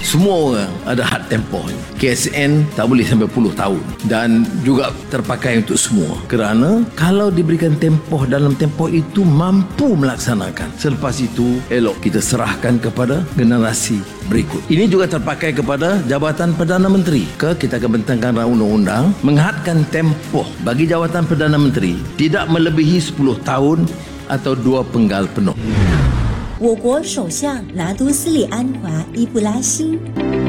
Semua orang ada had tempoh. KSN tak boleh sampai 10 tahun dan juga terpakai untuk semua. Kerana kalau diberikan tempoh, dalam tempoh itu mampu melaksanakan. Selepas itu elok kita serahkan kepada generasi berikut. Ini juga terpakai kepada Jabatan Perdana Menteri. Kita akan bentangkan undang-undang menghadkan tempoh bagi Jabatan Perdana Menteri tidak melebihi 10 tahun atau 2 penggal penuh. 我国首相拿督斯里安华伊布拉欣